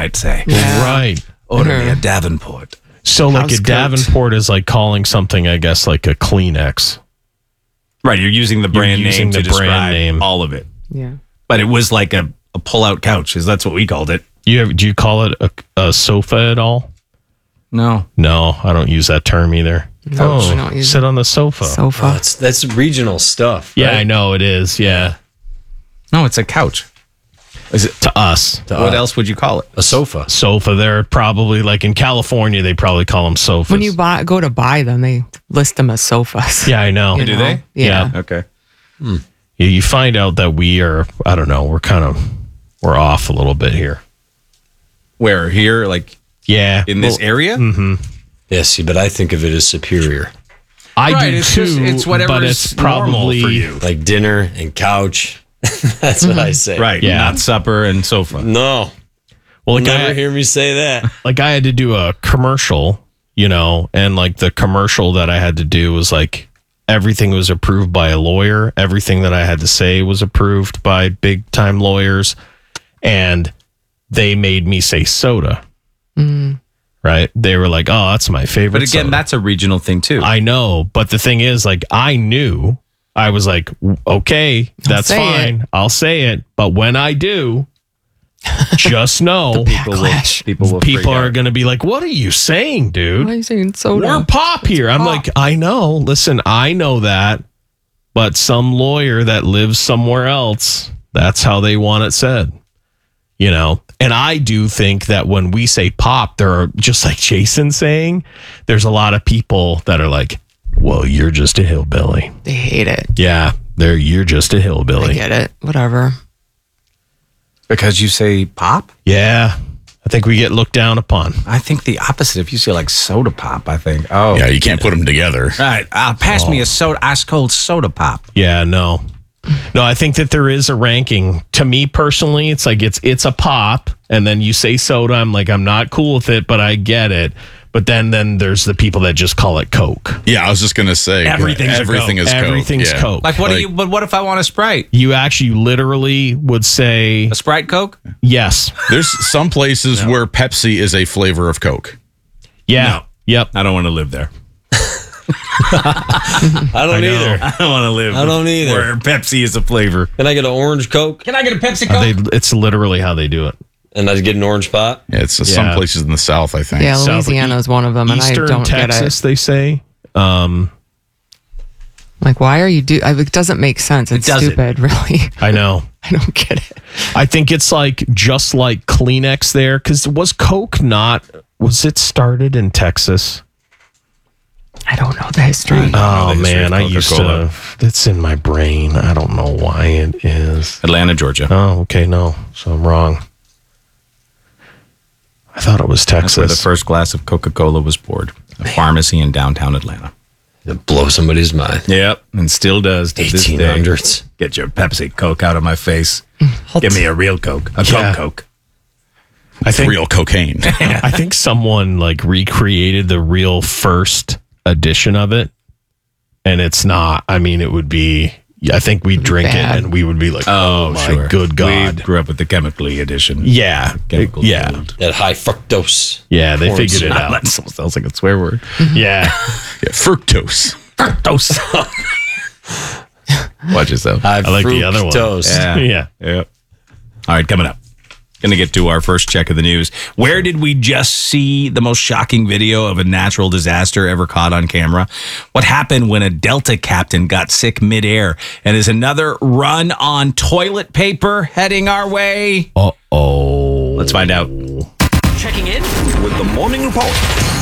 might say. Yeah. Right. Order me a Davenport. So like House a coat. Davenport is like calling something, I guess, like a Kleenex. Right, you're using the brand using name to the brand describe name. all of it. Yeah. But it was like a pull-out couch, is that's what we called it. Do you call it a sofa at all? No. No, I don't use that term either. No, we don't use sit on the sofa. Sofa. That's regional stuff. Yeah, right? I know it is. Yeah, No, it's a couch. Is it? to us, What else would you call it? A sofa. sofa. They're probably like in California. They probably call them sofas. When you go to buy them, they list them as sofas. yeah, I know. You Do know? they? Yeah. Okay. You find out that we are. I don't know. We're off a little bit here. Where? Here? Like Yeah, in this area? Yeah, see, but I think of it as superior. I Right, do it's too. just- it's whatever but is it's probably normal for you. Like dinner and couch. That's what I say. Right. Yeah. Not supper and sofa. No. Well, like Never I, hear me say that. like I had to do a commercial, and like the commercial that I had to do was like everything was approved by a lawyer. Everything that I had to say was approved by big time lawyers, and they made me say soda. Right? They were like, "Oh, that's my favorite." But again, soda." that's a regional thing too. I know, but the thing is, like, I knew. I was like, "Okay, that's say fine. I'll say it." But when I do, just know Backlash. people people freak are out. going to be like, "What are you saying, dude? Why are you saying soda? We're pop here." I'm pop. like, I know. Listen, I know that, but some lawyer that lives somewhere else, that's how they want it said. And I do think that when we say pop, there are, just like Jason saying, there's a lot of people that are like, well, you're just a hillbilly. They hate it. Yeah, you're just a I hillbilly. get it. Whatever. Because you say pop? Yeah, I think we get looked down upon. I think the opposite. If you say like soda pop, I think, oh. Yeah, you can't put them together. Right. Pass me a soda, ice cold soda pop. Yeah, no, I think that there is a ranking. To me personally, it's like it's a pop, and then you say soda. I'm like, I'm not cool with it, but I get it. But then there's the people that just call it Coke. Yeah, I was just gonna say Everything's a everything Coke. is Coke. Everything's Yeah. Coke. Like, but what if I want a Sprite? You actually literally would say A Sprite Coke? yes. There's some places where Pepsi is a flavor of Coke. Yeah. No. Yep. I don't want to live there. I don't either. I don't want to live. I don't either. Where Pepsi is a flavor. Can I get an orange Coke? Can I get a Pepsi Coke? It's literally how they do it. And I'd get an orange pot? Yeah, it's some Yeah. places in the South, I think. Yeah, South- Louisiana is one of them, and Eastern I don't Texas, get they say. it. Like, why are you it doesn't make sense. It's doesn't. stupid, really. I know. I don't get it. I think it's like just like Kleenex there, because was it started in Texas? I don't know the history. Oh the history man, of I used Coca-Cola. to. It's in my brain. I don't know why it is. Atlanta, Georgia. Oh, okay, no, so I'm wrong. I thought it was That's where the Texas. first glass of Coca-Cola was poured. A pharmacy in downtown Atlanta. It blows somebody's mind. Yep, and still does to this day. 1800s. Get your Pepsi Coke out of my face. Give me a real Coke. A Yeah. Coke. I think Real cocaine. I think someone like recreated the real first edition of it, and it's not. I mean, it would be. I think we'd drink bad. it and we would be like, "Oh my sure. good God!" We grew up with the chemically edition. Yeah, Chemical yeah, filled. That high fructose. yeah. They Corn figured it syrup. out. That sounds like a swear word. Yeah, Yeah, fructose. Watch yourself. High I like the other one. fructose. yeah. Yep. All right, coming up. Going to get to our first check of the news. Where did we just see the most shocking video of a natural disaster ever caught on camera? What happened when a Delta captain got sick midair? And is another run on toilet paper heading our way? Oh, Let's find out. Checking in with the morning report.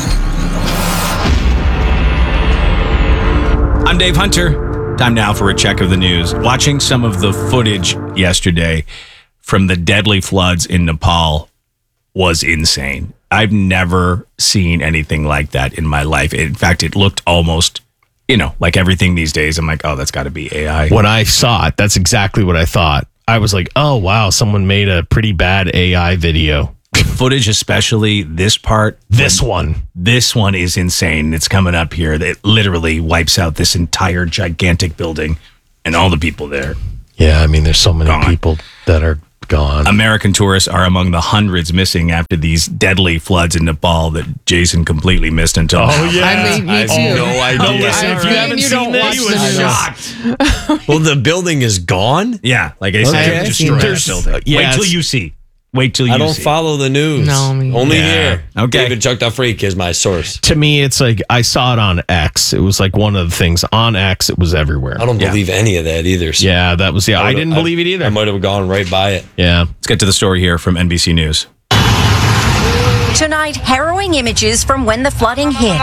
I'm Dave Hunter. Time now for a check of the news. Watching some of the footage yesterday from the deadly floods in Nepal was insane. I've never seen anything like that in my life. In fact, it looked almost, like everything these days. I'm like, oh, that's got to be AI. when I saw it, that's exactly what I thought. I was like, oh wow, someone made a pretty bad AI video. The footage, especially this part. This one. This one is insane. It's coming up here. It literally wipes out this entire gigantic building and all the people there. Yeah, I mean, there's so many Gone. people that are gone. American tourists are among the hundreds missing after these deadly floods in Nepal that Jason completely missed until now. I mean, me too. No idea. Listen, if you haven't seen this, He was shocked. Well, the building is gone. Yeah, like I said, Okay. destroyed that building. yeah, Wait till it's- you see. Wait till you I don't see. follow the news. No, me Only Yeah. here. Okay. David Chuck Freak is my source. To me, it's like I saw it on X. It was like one of the things on X. It was everywhere. I don't believe any of that either. So Yeah, that was I didn't believe it either. I might have gone right by it. Yeah. Let's get to the story here from NBC News. Tonight, harrowing images from when the flooding hit.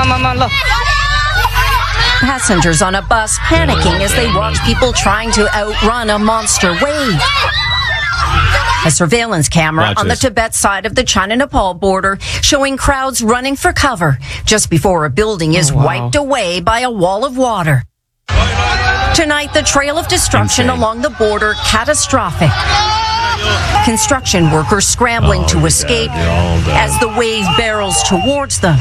Passengers on a bus panicking as they watch people trying to outrun a monster wave. A surveillance camera Watch on this. the Tibet side of the China-Nepal border showing crowds running for cover just before a building is wiped away by a wall of water. Tonight, the trail of destruction along the border catastrophic. Construction workers scrambling to escape as the wave barrels towards them.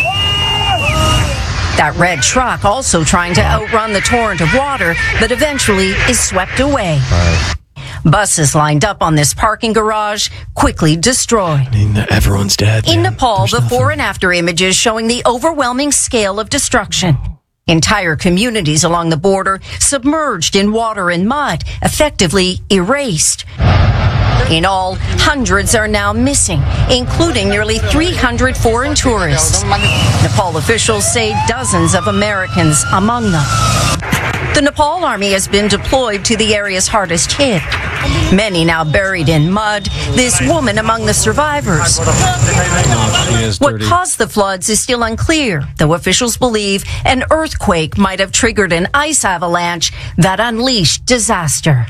That red truck also trying to outrun the torrent of water, but eventually is swept away. Buses lined up on this parking garage, quickly destroyed. Everyone's dead. In man. Nepal, There's before nothing. and after images showing the overwhelming scale of destruction. Entire communities along the border submerged in water and mud, effectively erased. In all, hundreds are now missing, including nearly 300 foreign tourists. Nepal officials say dozens of Americans among them. The Nepal army has been deployed to the areas hardest hit. Many now buried in mud, this woman among the survivors. What caused the floods is still unclear, though officials believe an earthquake might have triggered an ice avalanche that unleashed disaster.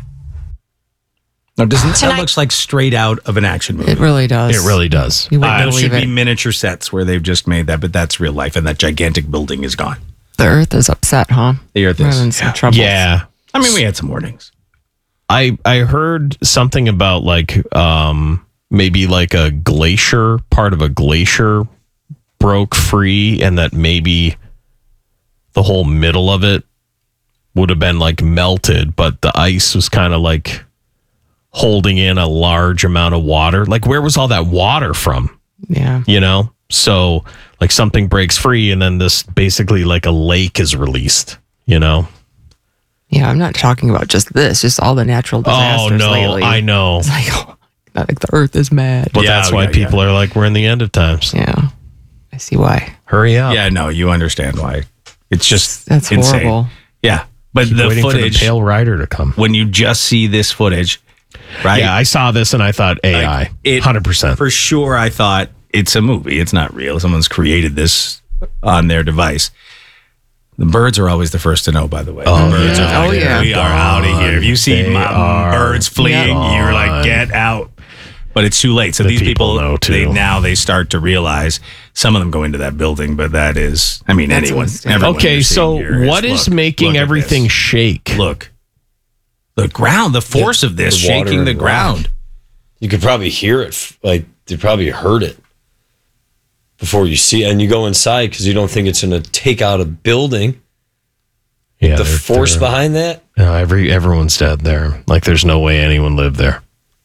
Now, doesn't that Tonight- looks like straight out of an action movie? It really does. It really does. You wouldn't Those should believe be it. miniature sets where they've just made that, but that's real life, and that gigantic building is gone. The earth is upset, huh? The earth We're is. having some trouble. Yeah. I mean, we had some warnings. I heard something about like maybe like a glacier, part of a glacier broke free, and that maybe the whole middle of it would have been like melted, but the ice was kind of like holding in a large amount of water. Like, where was all that water from? Yeah. You know? So like something breaks free and then this basically like a lake is released, you know? Yeah, I'm not talking about just this, just all the natural disasters Oh no, lately. I know. It's like, oh, like the earth is mad. But Yeah, that's why yeah, people are like, we're in the end of times. Yeah. I see why. Hurry up. Yeah, no, you understand why. It's just That's insane. horrible. Yeah, but Keep the waiting footage, for the pale rider to come. when you just see this footage, right? Yeah, I saw this and I thought AI, Like, it- 100%. For sure, I thought it's a movie. It's not real. Someone's created this on their device. The birds are always the first to know, by the way. The birds yeah. are like, Oh, yeah. we are out of here. If you see They are birds fleeing, gone. you're like, get out. But it's too late. So The these people know, too. they start to realize. Some of them go into that building, but that is, I mean, That's anyone. insane. everyone Okay, you're so seeing here what is making look at everything this. shake? Look, the ground, the force of this the water shaking the and ground. rock. You could probably hear it. Like, you probably heard it before you see it. And you go inside because you don't think it's going to take out a building. Yeah, The force behind that. No, everyone's dead there. Like, there's no way anyone lived there.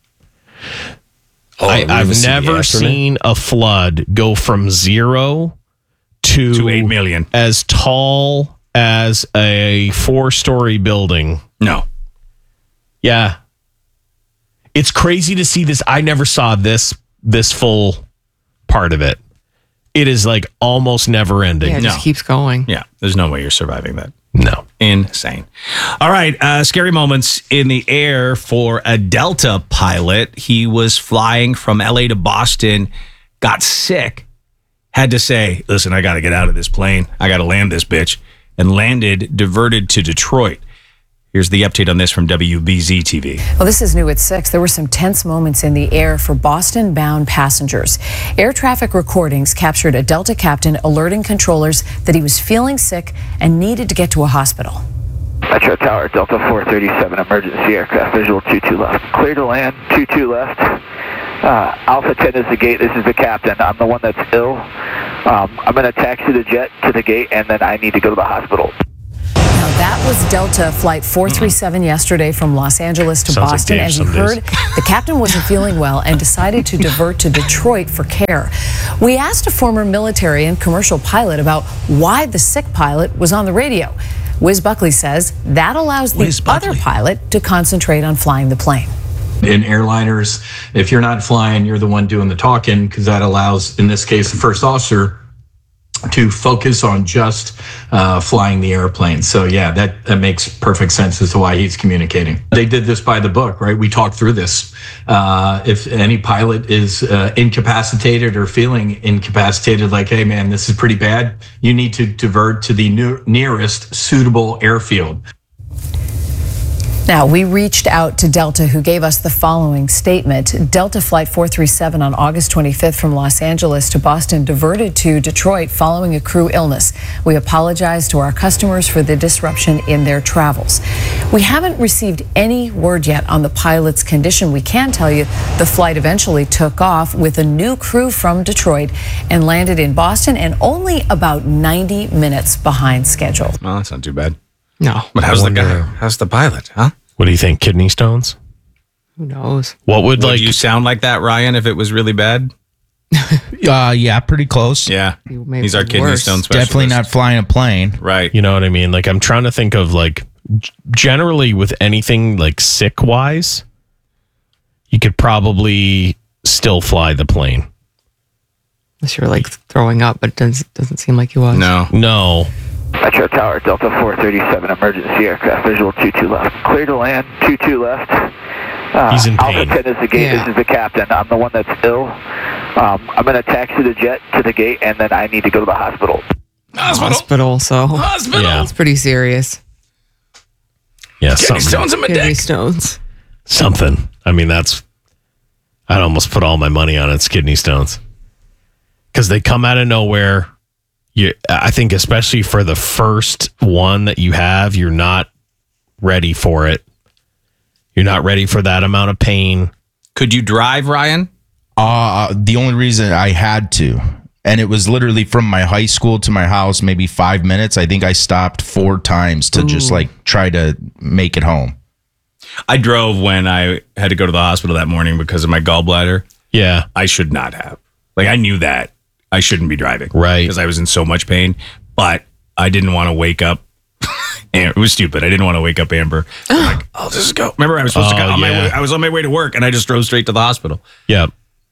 Oh, we I've even see the never aftermath? seen a flood go from 0 To 8 million. as tall as a 4-story building. No. Yeah. It's crazy to see this. I never saw this full part of it. It is like almost never ending. Yeah, it just keeps going. Yeah, there's no way you're surviving that. No. Insane. All right, scary moments in the air for a Delta pilot. He was flying from LA to Boston, got sick, had to say, listen, I got to get out of this plane. I got to land this bitch, and landed, diverted to Detroit. Here's the update on this from WBZ TV. Well, this is new at 6. There were some tense moments in the air for Boston-bound passengers. Air traffic recordings captured a Delta captain alerting controllers that he was feeling sick and needed to get to a hospital. Metro Tower, Delta 437, emergency aircraft, visual 22 left. Clear to land, 22 left. Alpha 10 is the gate. This is the captain. I'm the one that's ill. I'm going to taxi the jet to the gate, and then I need to go to the hospital. Now, that was Delta Flight 437 yesterday from Los Angeles to Sounds like Boston. Dave As you some heard, days. the captain wasn't feeling well and decided to divert to Detroit for care. We asked a former military and commercial pilot about why the sick pilot was on the radio. Wiz Buckley says that allows the other pilot to concentrate on flying the plane. In airliners, if you're not flying, you're the one doing the talking, because that allows, in this case, the first officer to focus on just flying the airplane. So yeah, that makes perfect sense as to why he's communicating. They did this by the book, right? We talked through this. If any pilot is incapacitated or feeling incapacitated, like, hey man, this is pretty bad, you need to divert to the nearest suitable airfield. Now, we reached out to Delta, who gave us the following statement. Delta Flight 437 on August 25th from Los Angeles to Boston diverted to Detroit following a crew illness. We apologize to our customers for the disruption in their travels. We haven't received any word yet on the pilot's condition. We can tell you the flight eventually took off with a new crew from Detroit and landed in Boston, and only about 90 minutes behind schedule. Well, that's not too bad. No, But how's the guy? How's the pilot? Huh? What do you think? Kidney stones? who knows? What would Would you sound like that, Ryan, if it was really bad? Yeah, pretty close. Yeah, Maybe he's our kidney worse. stone specialist. Definitely not flying a plane. Right. You know what I mean? Like, I'm trying to think of, like, generally with anything like sick wise, you could probably still fly the plane. Unless you're like throwing up, but it doesn't seem like he was. No. Metro Tower, Delta 437, emergency aircraft, visual 22 left. Clear to land, 22 left. He's in pain. Alpha 10 is the gate, Yeah. This is the captain. I'm the one that's ill. I'm going to taxi the jet to the gate, and then I need to go to the hospital. Hospital, so Yeah. it's pretty serious. Yeah. Kidney Something. stones in my Kidney dick. stones. Something. I mean, I'd almost put all my money on it's kidney stones. Because they come out of nowhere. I think especially for the first one that you have, you're not ready for it. You're not ready for that amount of pain. Could you drive, Ryan? The only reason I had to, and it was literally from my high school to my house, maybe 5 minutes. I think I stopped 4 times to just like try to make it home. I drove when I had to go to the hospital that morning because of my gallbladder. Yeah. I should not have. Like, I knew that I shouldn't be driving. Right. Because I was in so much pain. But I didn't want to wake up. And it was stupid. I didn't want to wake up Amber. I'm like, I'll just go. Remember, I was supposed to go. I was on my way to work, and I just drove straight to the hospital. Yeah.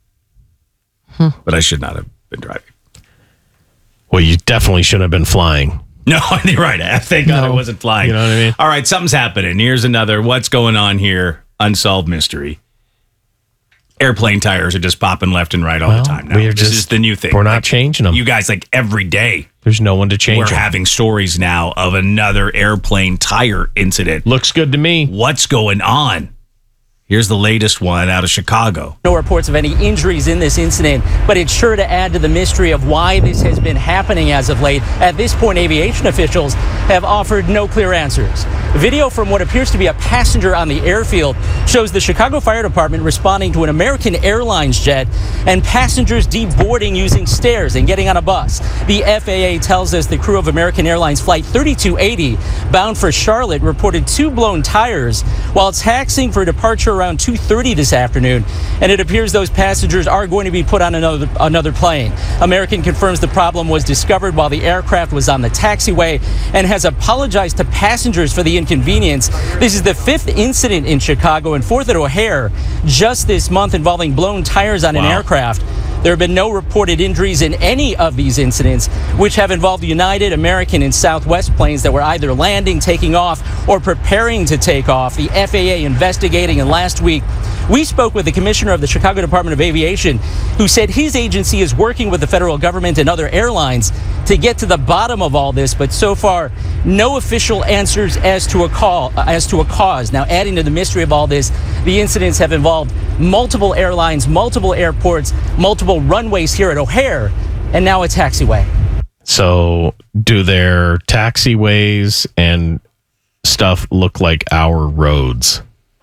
But I should not have been driving. Well, you definitely shouldn't have been flying. No, you're right. Thank God I wasn't flying. You know what I mean? All right, something's happening. Here's another what's going on here unsolved mystery. Airplane tires are just popping left and right all the time now. This is the new thing. We're not changing them. You guys, like every day, There's no one to change we're them. having stories now of another airplane tire incident. Looks good to me. What's going on? Here's the latest one out of Chicago. No reports of any injuries in this incident, but it's sure to add to the mystery of why this has been happening as of late. At this point, aviation officials have offered no clear answers. Video from what appears to be a passenger on the airfield shows the Chicago Fire Department responding to an American Airlines jet and passengers deboarding using stairs and getting on a bus. The FAA tells us the crew of American Airlines Flight 3280 bound for Charlotte reported 2 blown tires while taxiing for departure around 2:30 this afternoon, and it appears those passengers are going to be put on another plane. American confirms the problem was discovered while the aircraft was on the taxiway and has apologized to passengers for the inconvenience. This is the 5th incident in Chicago and 4th at O'Hare just this month involving blown tires on an aircraft. There have been no reported injuries in any of these incidents, which have involved United, American, and Southwest planes that were either landing, taking off, or preparing to take off. The FAA investigating, and last week, we spoke with the commissioner of the Chicago Department of Aviation, who said his agency is working with the federal government and other airlines to get to the bottom of all this, but so far, no official answers as to a cause. Now, adding to the mystery of all this, the incidents have involved multiple airlines, multiple airports, multiple runways here at O'Hare, and now a taxiway. So, do their taxiways and stuff look like our roads?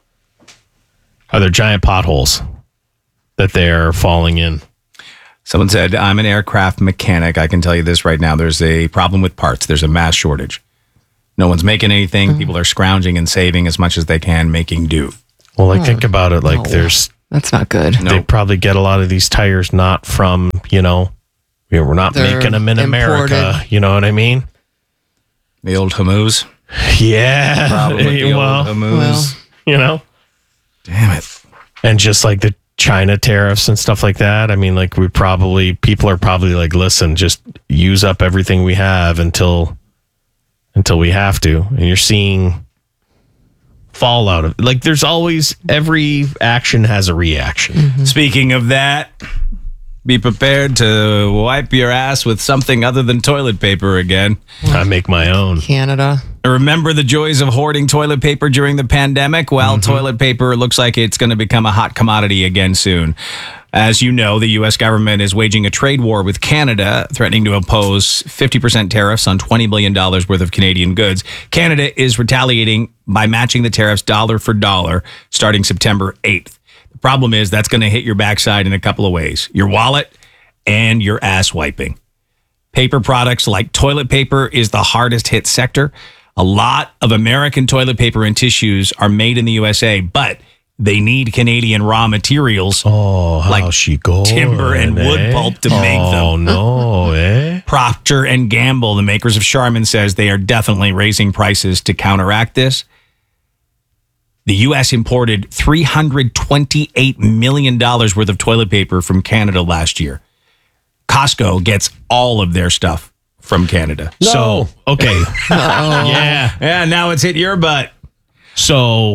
Are there giant potholes that they're falling in? Someone said, I'm an aircraft mechanic. I can tell you this right now. There's a problem with parts. There's a mass shortage. No one's making anything. People are scrounging and saving as much as they can, making do. Well, like think about it. Like that's not good. They probably get a lot of these tires not from, we're not They're making them in America. imported. You know what I mean? The old Hamoos. Yeah. Probably the old Hamoos. Damn it. And just like the China tariffs and stuff like that. I mean, like people are probably like, listen, just use up everything we have until we have to. And you're seeing fallout of like there's always every action has a reaction. Speaking of that, be prepared to wipe your ass with something other than toilet paper again. I make my own. Canada. Remember the joys of hoarding toilet paper during the pandemic? Well, toilet paper looks like it's going to become a hot commodity again soon. As you know, the U.S. government is waging a trade war with Canada, threatening to impose 50% tariffs on $20 billion worth of Canadian goods. Canada is retaliating by matching the tariffs dollar for dollar starting September 8th. The problem is that's going to hit your backside in a couple of ways. Your wallet and your ass wiping. Paper products like toilet paper is the hardest hit sector. A lot of American toilet paper and tissues are made in the USA, but they need Canadian raw materials like timber and wood pulp to make them. Oh, no, eh? Procter & Gamble, the makers of Charmin, says they are definitely raising prices to counteract this. The U.S. imported $328 million worth of toilet paper from Canada last year. Costco gets all of their stuff from Canada. No. So, okay. Yeah. Yeah, now it's hit your butt. So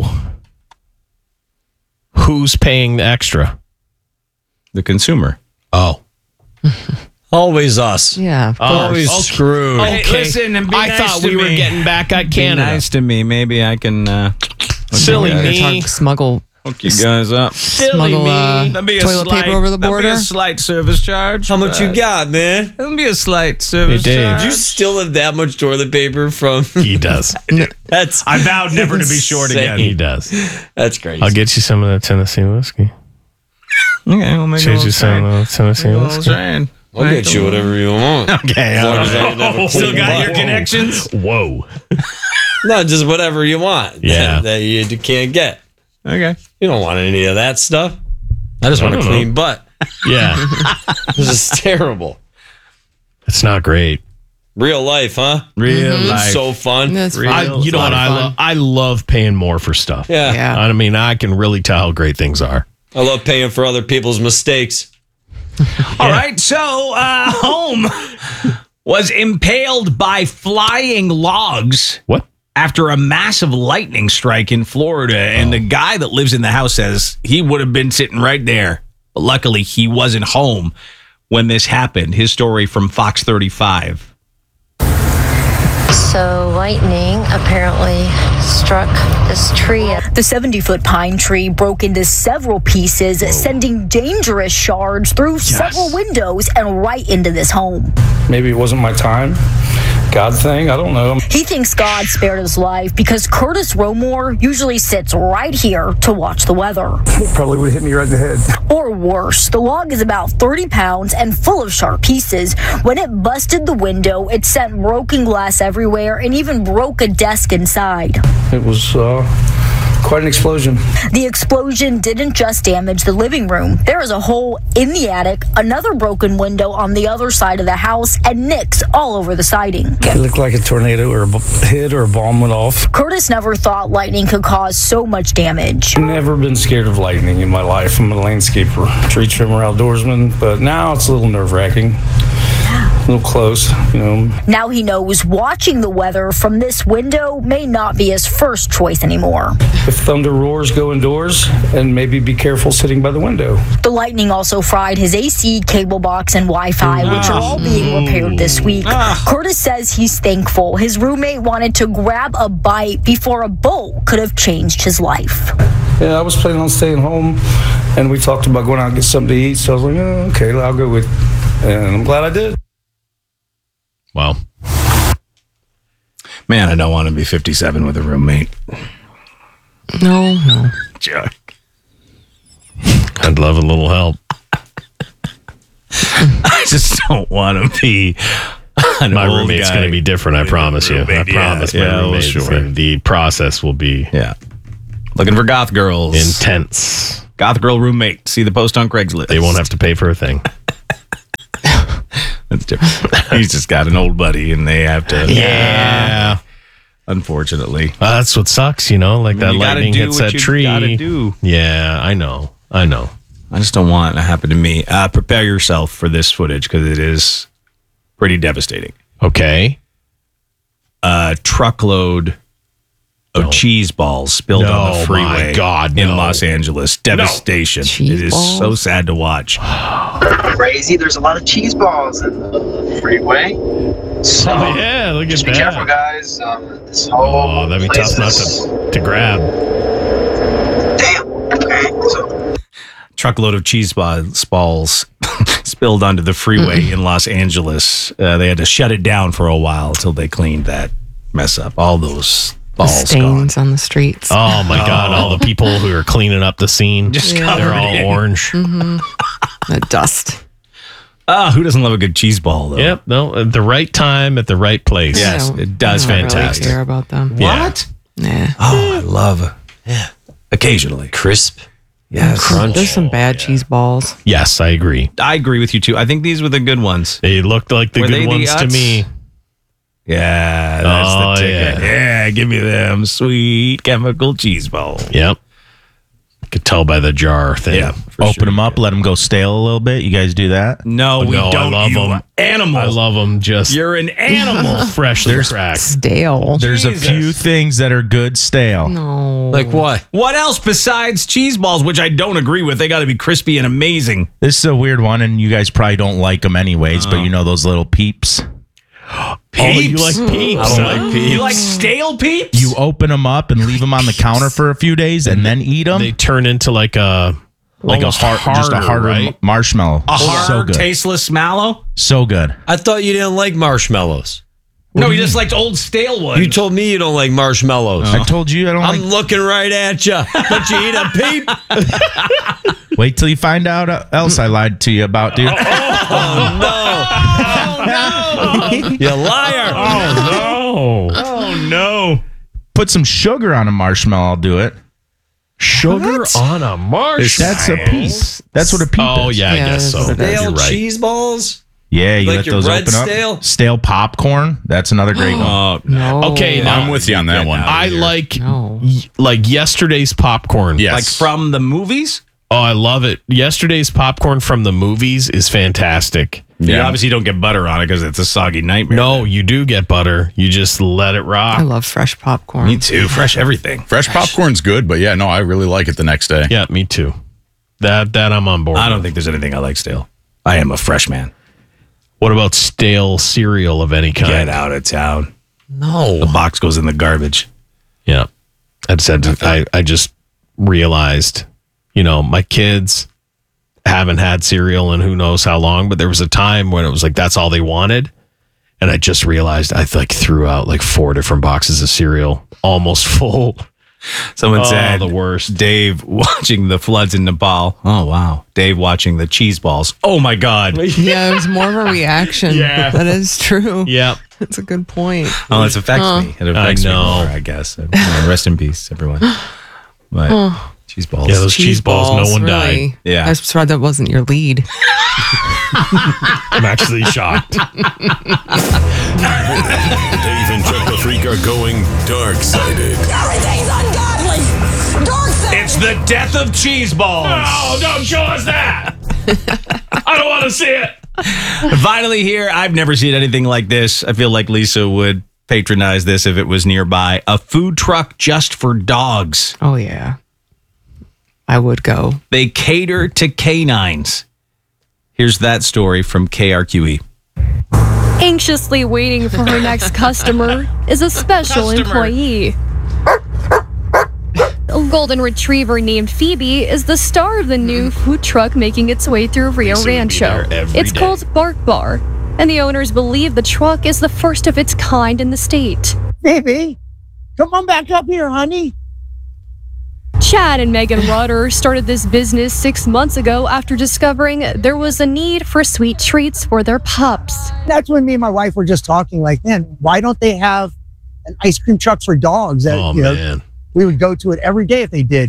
who's paying the extra? The consumer. Oh. Always us. Yeah. Of course. Always screwed. Hey, listen, and be I nice thought to we were me. getting back at Be Canada. nice to me. Maybe I can Silly me. Smuggle hook you guys up. smuggle That'd be a toilet slight- paper over the that'd be border. a slight service charge. How much you got, man? That'll be a slight service Hey, Dave. charge. Do you still have that much toilet paper from? He does. That's I vowed never to be short again. He does. That's crazy. I'll get you some of that Tennessee whiskey. Okay, we'll make Choose you some of that Tennessee whiskey. I'll get you whatever you want. Okay, As long as I never still clean got my your home. connections. Whoa. No, just whatever you want. Yeah. That you can't get. Okay. You don't want any of that stuff. I just want a don't clean butt. Yeah. This is terrible. It's not great. Real life, huh? Real life. So fun. That's Real- fun. You know what I love? I love paying more for stuff. Yeah. Yeah. I mean, I can really tell how great things are. I love paying for other people's mistakes. All right, so home was impaled by flying logs What? after a massive lightning strike in Florida. And the guy that lives in the house says he would have been sitting right there. But luckily, he wasn't home when this happened. His story from Fox 35. So lightning apparently struck this tree. The 70-foot pine tree broke into several pieces, sending dangerous shards through several windows and right into this home. Maybe it wasn't my time. God thing, I don't know. He thinks God spared his life because Curtis Romore usually sits right here to watch the weather. It probably would have hit me right in the head. Or worse, the log is about 30 pounds and full of sharp pieces. When it busted the window, it sent broken glass everywhere and even broke a desk inside. It was quite an explosion. The explosion didn't just damage the living room. There is a hole in the attic, another broken window on the other side of the house, and nicks all over the siding. It looked like a tornado or hit or a bomb went off. Curtis never thought lightning could cause so much damage. Never been scared of lightning in my life. I'm a landscaper, tree trimmer, outdoorsman, but now it's a little nerve-wracking. A little close, you know. Now he knows watching the weather from this window may not be his first choice anymore. If thunder roars, go indoors and maybe be careful sitting by the window. The lightning also fried his AC, cable box, and Wi-Fi, which are all being repaired this week. Curtis says he's thankful his roommate wanted to grab a bite before a bolt could have changed his life. Yeah, I was planning on staying home, and we talked about going out and get something to eat, so I was like, oh, okay, I'll go with you. And I'm glad I did. Wow. Man, I don't want to be 57 with a roommate. No. Jerk. I'd love a little help. I just don't want to be My roommate's going to be different, I promise you. I promise my roommate's sure. the process will be Looking for goth girls. intense. Goth girl roommate. See the post on Craigslist. They won't have to pay for a thing. That's different. He's just got an old buddy and they have to. Yeah. Unfortunately. That's what sucks, you know? Like that You gotta lightning do hits what that you tree. gotta do. Yeah, I know. I just don't want it to happen to me. Prepare yourself for this footage because it is pretty devastating. Okay. A truckload of cheese balls spilled on the freeway in Los Angeles. Devastation. It is so sad to watch. Crazy. There's a lot of cheese balls in the freeway. So yeah, look at just that. be careful, guys. This whole that'd be place tough not is- to grab. Damn. Okay. So Truckload of cheese balls spilled onto the freeway in Los Angeles. They had to shut it down for a while until they cleaned that mess up. All those balls Stains on the streets. Oh my God! All the people who are cleaning up the scene, they're all orange. The dust. Who doesn't love a good cheese ball, though? Yep. No, at the right time, at the right place. Yes, it does. I don't Fantastic. really care about them. What? Nah. Oh, I love. Occasionally crisp. Yes. Crunch. There's some bad cheese balls. Yes, I agree. I agree with you too. I think these were the good ones. They looked like the Were they good the ones to Utz? me. Yeah, that's Oh, the ticket. yeah. Yeah, give me them sweet chemical cheese balls. Yep. Could tell by the jar thing. Yeah. Open them up, let them go stale a little bit. You guys do that? No, we No, don't. I love you them. animal. I love them. Just You're an animal. fresh to the crack. Stale. There's a few things that are good stale. No. Like what? What else besides cheese balls, which I don't agree with? They got to be crispy and amazing. This is a weird one, and you guys probably don't like them anyways, but you know those little peeps? Oh, you like peeps? I don't like peeps. You like stale peeps? You open them up and leave them on the counter for a few days and then eat them? They turn into like a Just a harder right? marshmallow. A so hard, good. tasteless mallow? So good. I thought you didn't like marshmallows. No, he just liked old stale ones. You told me you don't like marshmallows. I told you I don't I'm like. looking right at you. Don't you eat a peep? Wait till you find out else I lied to you about, dude. Oh, no. You liar. Oh, no. Oh, no. Put some sugar on a marshmallow, I'll do it. Sugar on a marshmallow. That's a piece. That's what a peep Oh, is. yeah, I guess so. Stale You're right. cheese balls? Yeah, you Like let your those bread open up. stale? Stale popcorn. That's another great one. Oh, No. Okay, now I'm with you on that one. I like No. like yesterday's popcorn. Yes. like from the movies? Oh, I love it. Yesterday's popcorn from the movies is fantastic. You Yeah. obviously don't get butter on it because it's a soggy nightmare. No, you do get butter. You just let it I rock. love fresh popcorn. Me too. Fresh everything. Fresh popcorn's good, but yeah, no, I really like it the next day. Yeah, me too. That I'm on board. I don't think there's anything I like stale. I am a fresh man. What about stale cereal of any kind? Get out of town. No. The box goes in the garbage. Yeah. I just realized, my kids haven't had cereal in who knows how long, but there was a time when it was like that's all they wanted. And I just realized I threw out like 4 different boxes of cereal, almost full. Someone said the worst. Dave watching the floods in Nepal. Oh, wow. Dave watching the cheese balls. Oh, my God. Yeah, it was more of a reaction. Yeah. That is true. Yeah. That's a good point. Oh, it affects me. It affects me know. more, I guess. Rest in peace, everyone. But cheese balls. Yeah, those cheese balls, no one really. died. Yeah. I was surprised that wasn't your lead. I'm actually shocked. Dave and Chuck the Freak are going dark-sided. Everything's ungodly. Dark side. It's the death of cheese balls. Oh, don't show us that. I don't want to see it. Finally here, I've never seen anything like this. I feel like Lisa would patronize this if it was nearby. A food truck just for dogs. Oh, yeah. I would go. They cater to canines. Here's that story from KRQE. Anxiously waiting for her next customer is a special employee. A golden retriever named Phoebe is the star of the new food truck making its way through Rio Rancho. It's called Bark Bar, and the owners believe the truck is the first of its kind in the state. Phoebe, come on back up here, honey. Chad and Megan Rutter started this business 6 months ago after discovering there was a need for sweet treats for their pups. That's when me and my wife were just talking like, man, why don't they have an ice cream truck for dogs? That, man. We would go to it every day if they did.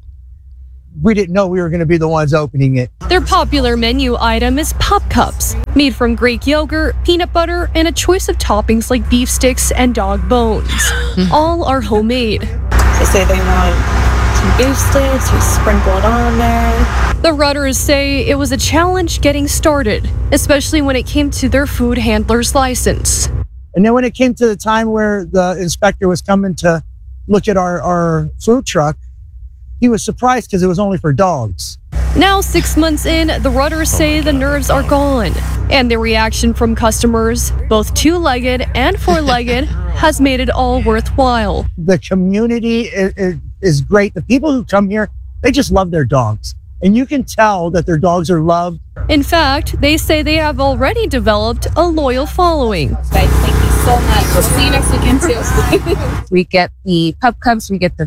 We didn't know we were going to be the ones opening it. Their popular menu item is Pup Cups, made from Greek yogurt, peanut butter, and a choice of toppings like beef sticks and dog bones. All are homemade. They say they want beef sticks, we sprinkle it on there. The Rutters say it was a challenge getting started, especially when it came to their food handler's license. And then when it came to the time where the inspector was coming to look at our food truck, he was surprised because it was only for dogs. Now, 6 months in, the Rutters say the nerves are gone, and the reaction from customers, both two-legged and four-legged, has made it all worthwhile. The community is great. The people who come here, they just love their dogs. And you can tell that their dogs are loved. In fact, they say they have already developed a loyal following. Thank you so much. We'll see you next weekend too. We get the Pup Cups, we get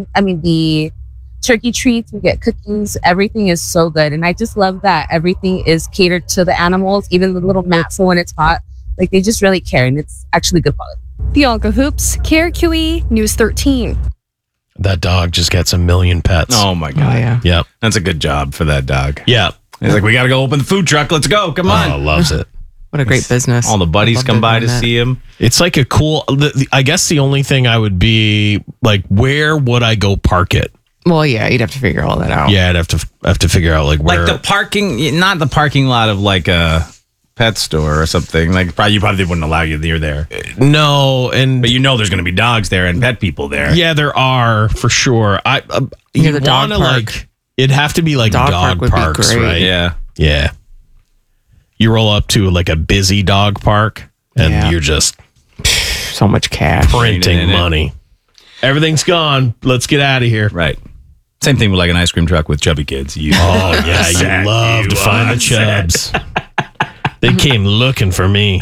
the turkey treats, we get cookies. Everything is so good. And I just love that everything is catered to the animals, even the little mat for when it's hot. Like, they just really care, and it's actually good quality. Bianca Hoops, KRQE News 13. That dog just gets a million pets. Oh my God. Oh, yeah. Yep. That's a good job for that dog. Yeah. He's like, we got to go open the food truck. Let's go. Come on. Oh, loves it. What a great business. All the buddies come by to see him. It's like a cool, I guess the only thing I would be like, where would I go park it? Well, yeah, you'd have to figure all that out. Yeah, I'd have to figure out like where. Like the parking, not the parking lot of like a pet store or something. Like you probably wouldn't allow you near there. No, but you know there's going to be dogs there and pet people there. Yeah, there are for sure. Near the dog park. Like, it'd have to be like dog parks, right? Yeah. Yeah. You roll up to like a busy dog park and you're just so much cash. Printing money. Everything's gone. Let's get out of here. Right. Same thing with like an ice cream truck with chubby kids. You love to find the chubs. They came looking for me.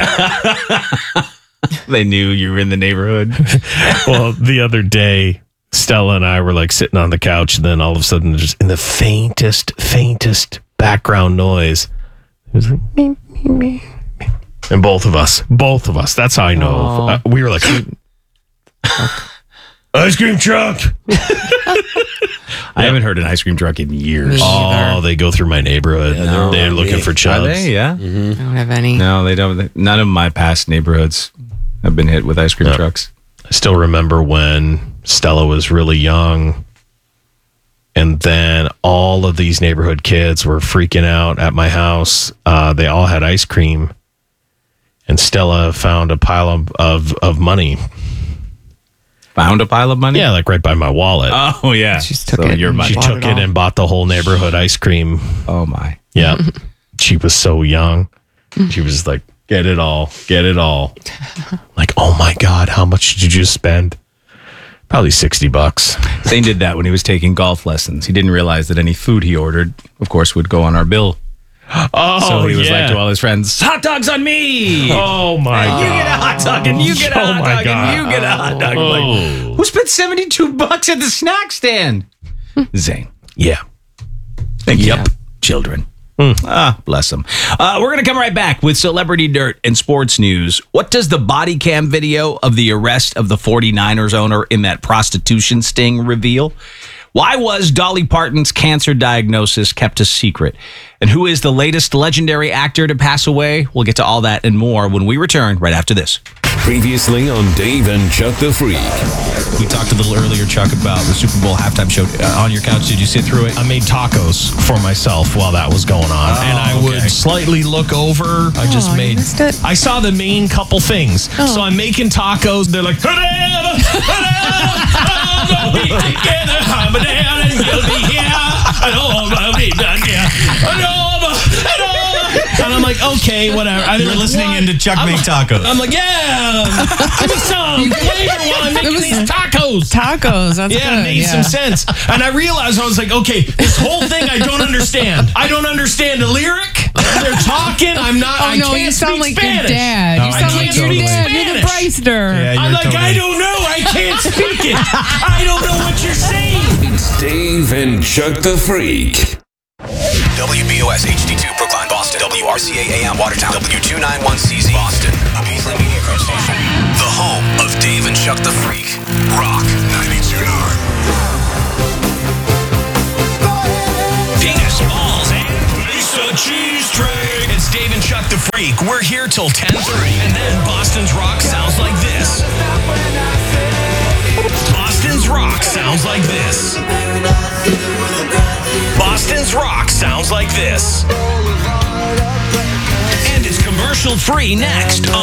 They knew you were in the neighborhood. Well, the other day, Stella and I were like sitting on the couch, and then all of a sudden, just in the faintest background noise, it was like, me. And both of us, that's how I know. We were like, ice cream truck. I haven't heard an ice cream truck in years. Oh, they go through my neighborhood. Yeah, they're looking for chubs. Are they? Yeah. I don't have any. No, they don't. None of my past neighborhoods have been hit with ice cream trucks. I still remember when Stella was really young, and then all of these neighborhood kids were freaking out at my house. They all had ice cream, and Stella found a pile of money. Found a pile of money? Yeah, like right by my wallet. Oh, yeah. She took it. Your money. She took it and bought the whole neighborhood ice cream. Oh, my. Yeah. She was so young. She was like, get it all. Like, oh my God, how much did you spend? Probably $60. Zane did that when he was taking golf lessons. He didn't realize that any food he ordered, of course, would go on our bill. Oh, so he was like to all his friends, hot dogs on me. Oh my God. You get a hot dog and you get a hot dog and you get a hot dog. Like, who spent $72 at the snack stand? Zane. Yeah. Yep. Children. Bless them. We're going to come right back with Celebrity Dirt and sports news. What does the body cam video of the arrest of the 49ers owner in that prostitution sting reveal? Why was Dolly Parton's cancer diagnosis kept a secret? And who is the latest legendary actor to pass away? We'll get to all that and more when we return right after this. Previously on Dave and Chuck the Freak. We talked a little earlier, Chuck, about the Super Bowl halftime show. On your couch, did you sit through it? I made tacos for myself while that was going on. And I would slightly look over. I saw the main couple things. So I'm making tacos. They're like, we'll be together, and we'll be here. And I'm like, okay, whatever. You're listening into Chuck make tacos. I'm like, yeah, give me some flavor while I'm making these tacos. Tacos, that's good. It made some sense. And I realized, I was like, okay, this whole thing I don't understand. I don't understand a lyric. they're talking. I'm not. I no, can't you sound speak like your Spanish. dad. You sound like your dad. You're the Breister. I'm like, I don't know. I can't speak it. I don't know what you're saying. It's Dave and Chuck the Freak. WBOS HD2 Brookline, Boston. WRCA AM Watertown. W291CZ Boston. A Beasley Media Group station. The home of Dave and Chuck the Freak. Rock 92.9. Penis, balls, and piece of cheese tray. It's Dave and Chuck the Freak. We're here till 10:30. And then Boston's Rock sounds like this. Boston's Rock sounds like this. Boston's Rock sounds like this. And it's commercial free next.